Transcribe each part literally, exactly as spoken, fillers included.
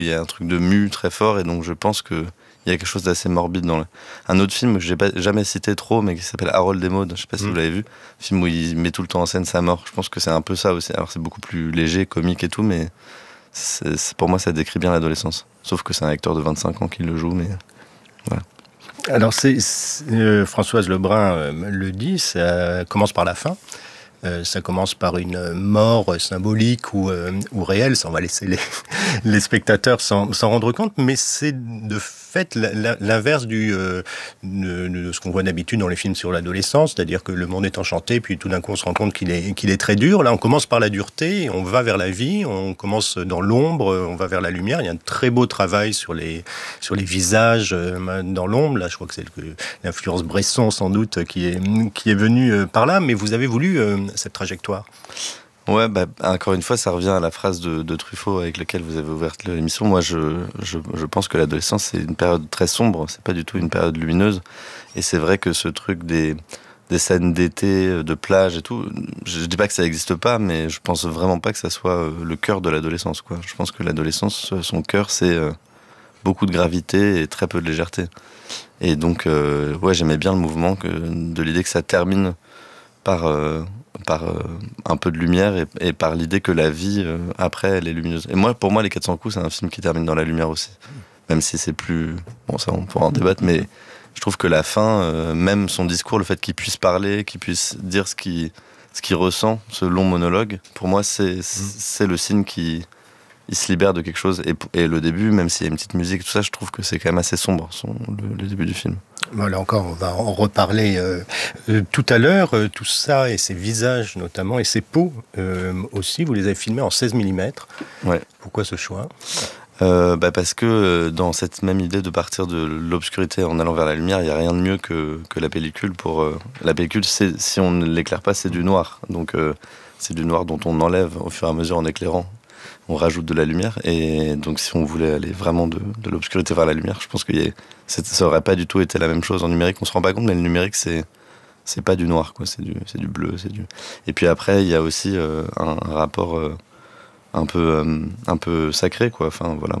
Il y a un truc de mu très fort, et donc je pense que il y a quelque chose d'assez morbide dans le... Un autre film que j'ai pas, jamais cité trop, mais qui s'appelle Harold et Maude, je sais pas si mmh. vous l'avez vu, film où il met tout le temps en scène sa mort. Je pense que c'est un peu ça aussi. Alors c'est beaucoup plus léger, comique et tout, mais c'est, c'est, pour moi ça décrit bien l'adolescence. Sauf que c'est un acteur de vingt-cinq ans qui le joue, mais voilà. Alors c'est, c'est, euh, Françoise Lebrun euh, le dit, ça commence par la fin. Euh, ça commence par une mort symbolique ou, euh, ou réelle, ça on va laisser les, les spectateurs s'en, s'en rendre compte, mais c'est de fait l'inverse du, euh, de, de ce qu'on voit d'habitude dans les films sur l'adolescence, c'est-à-dire que le monde est enchanté, puis tout d'un coup on se rend compte qu'il est, qu'il est très dur. Là on commence par la dureté, on va vers la vie, on commence dans l'ombre, on va vers la lumière. Il y a un très beau travail sur les, sur les visages euh, dans l'ombre. Là je crois que c'est le, l'influence Bresson sans doute qui est, qui est venue par là, mais vous avez voulu... Euh, cette trajectoire. Ouais, bah, encore une fois, ça revient à la phrase de, de Truffaut avec laquelle vous avez ouvert l'émission. Moi, je, je, je pense que l'adolescence, c'est une période très sombre, c'est pas du tout une période lumineuse. Et c'est vrai que ce truc des, des scènes d'été, de plage et tout, je dis pas que ça n'existe pas, mais je pense vraiment pas que ça soit le cœur de l'adolescence, quoi. Je pense que l'adolescence, son cœur, c'est beaucoup de gravité et très peu de légèreté. Et donc, euh, ouais, j'aimais bien le mouvement que, de l'idée que ça termine par... Euh, par euh, un peu de lumière et, et par l'idée que la vie euh, après elle est lumineuse. Et moi, pour moi, Les quatre cents coups, c'est un film qui termine dans la lumière aussi, même si c'est plus... Bon, ça on pourra en débattre, mais je trouve que la fin, euh, même son discours, le fait qu'il puisse parler, qu'il puisse dire ce qu'il, ce qu'il ressent, ce long monologue, pour moi c'est, c'est le signe qu'il il se libère de quelque chose. Et, et le début, même s'il y a une petite musique, tout ça, je trouve que c'est quand même assez sombre, son, le, le début du film. Voilà, encore, on va en reparler euh, euh, tout à l'heure. Euh, tout ça, et ces visages notamment, et ces peaux euh, aussi, vous les avez filmés en seize millimètres. Ouais. Pourquoi ce choix ? euh, bah Parce que dans cette même idée de partir de l'obscurité en allant vers la lumière, il n'y a rien de mieux que, que la pellicule. Pour, euh, la pellicule, c'est, si on ne l'éclaire pas, c'est du noir. Donc euh, c'est du noir dont on enlève au fur et à mesure en éclairant. On rajoute de la lumière, et donc si on voulait aller vraiment de, de l'obscurité vers la lumière, je pense que y a, ça aurait pas du tout été la même chose en numérique. On se rend pas compte, mais le numérique c'est c'est pas du noir, quoi. C'est du c'est du bleu, c'est du. Et puis après il y a aussi euh, un, un rapport euh, un peu euh, un peu sacré, quoi. Enfin voilà,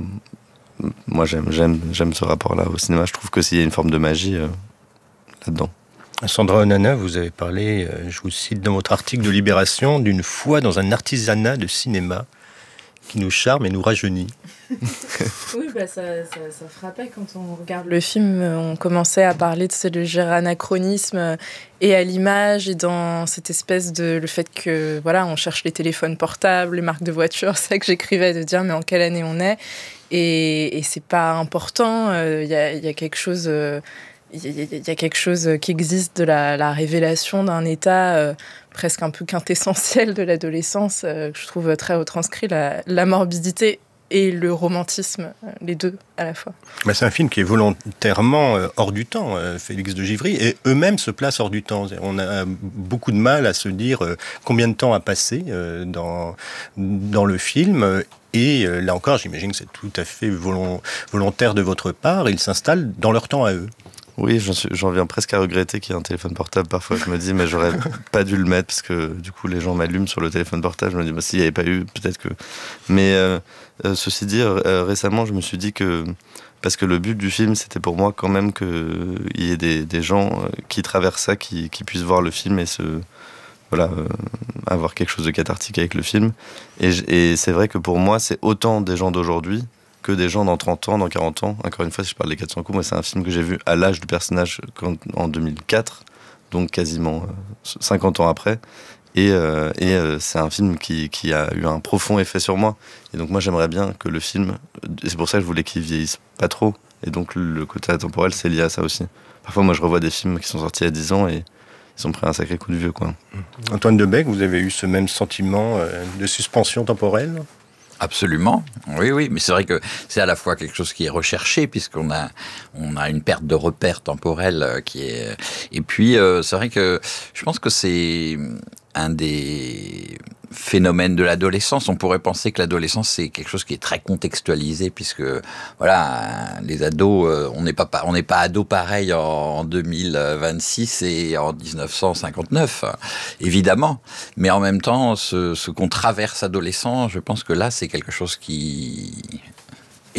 moi j'aime j'aime j'aime ce rapport-là au cinéma. Je trouve que s'il y a une forme de magie euh, là-dedans. Sandra Onana, vous avez parlé, je vous cite dans votre article de Libération, d'une foi dans un artisanat de cinéma qui nous charme et nous rajeunit. Oui, bah ça, ça, ça frappait quand on regarde le film. On commençait à parler de ce léger anachronisme et à l'image et dans cette espèce de le fait que voilà, on cherche les téléphones portables, les marques de voitures. C'est ça que j'écrivais, de dire mais en quelle année on est, et, et c'est pas important. Il y a, y a quelque chose. Euh, Il y a quelque chose qui existe de la, la révélation d'un état euh, presque un peu quintessentiel de l'adolescence, euh, que je trouve très retranscrit, la, la morbidité et le romantisme, euh, les deux à la fois. Bah c'est un film qui est volontairement euh, hors du temps, euh, Félix de Givry, et eux-mêmes se placent hors du temps. On a beaucoup de mal à se dire euh, combien de temps a passé euh, dans, dans le film. Et euh, là encore, j'imagine que c'est tout à fait volon- volontaire de votre part. Ils s'installent dans leur temps à eux. Oui, j'en, suis, j'en viens presque à regretter qu'il y ait un téléphone portable. Parfois, je me dis, mais j'aurais pas dû le mettre parce que du coup, les gens m'allument sur le téléphone portable. Je me dis, bah, s'il n'y avait pas eu, peut-être que. Mais euh, euh, ceci dit, euh, récemment, je me suis dit que. Parce que le but du film, c'était pour moi quand même qu'il y ait des, des gens qui traversent ça, qui, qui puissent voir le film et se. Voilà, euh, avoir quelque chose de cathartique avec le film. Et, et c'est vrai que pour moi, c'est autant des gens d'aujourd'hui que des gens dans trente ans, dans quarante ans. Encore une fois, si je parle des quatre cents coups, moi, c'est un film que j'ai vu à l'âge du personnage quand, en deux mille quatre, donc quasiment euh, cinquante ans après. Et, euh, et euh, c'est un film qui, qui a eu un profond effet sur moi. Et donc, moi, j'aimerais bien que le film... Et c'est pour ça que je voulais qu'il vieillisse pas trop. Et donc, le côté intemporel, c'est lié à ça aussi. Parfois, moi, je revois des films qui sont sortis il y a dix ans et ils ont pris un sacré coup de vieux, quoi. Antoine Debec, vous avez eu ce même sentiment euh, de suspension temporelle ? Absolument, oui, oui, mais c'est vrai que c'est à la fois quelque chose qui est recherché puisqu'on a, on a une perte de repère temporel qui est, et puis euh, c'est vrai que je pense que c'est un des phénomènes de l'adolescence. On pourrait penser que l'adolescence c'est quelque chose qui est très contextualisé puisque voilà, les ados, on n'est pas on n'est pas ados pareil en deux mille vingt-six et en dix-neuf cent cinquante-neuf, évidemment. Mais en même temps, ce, ce qu'on traverse adolescent, je pense que là c'est quelque chose qui